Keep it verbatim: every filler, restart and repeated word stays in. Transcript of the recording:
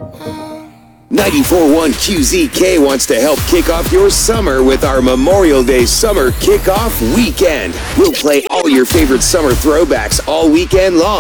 ninety-four point one Q Z K wants to help kick off your summer with our Memorial Day Summer Kickoff Weekend. We'll play all your favorite summer throwbacks all weekend long.